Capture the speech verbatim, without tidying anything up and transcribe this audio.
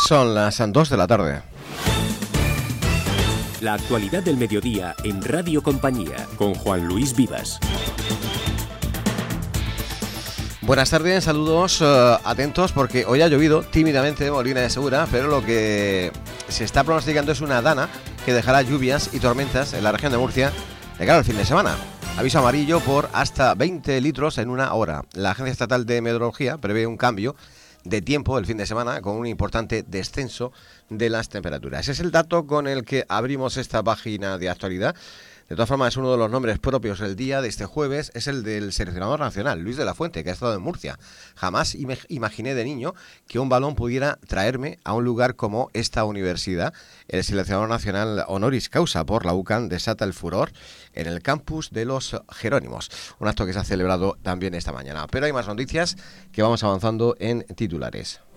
Son las dos de la tarde. La actualidad del mediodía en Radio Compañía con Juan Luis Vivas. Buenas tardes, saludos, uh, atentos porque hoy ha llovido tímidamente de Molina de Segura, pero lo que se está pronosticando es una dana que dejará lluvias y tormentas en la región de Murcia de cara al fin de semana. Aviso amarillo por hasta veinte litros en una hora. La Agencia Estatal de Meteorología prevé un cambio de tiempo el fin de semana con un importante descenso de las temperaturas. Ese es el dato con el que abrimos esta página de actualidad. De todas formas, es uno de los nombres propios del día de este jueves, es el del seleccionador nacional, Luis de la Fuente, que ha estado en Murcia. Jamás im- imaginé de niño que un balón pudiera traerme a un lugar como esta universidad. El seleccionador nacional honoris causa por la UCAN desata el furor en el campus de los Jerónimos, un acto que se ha celebrado también esta mañana. Pero hay más noticias que vamos avanzando en titulares.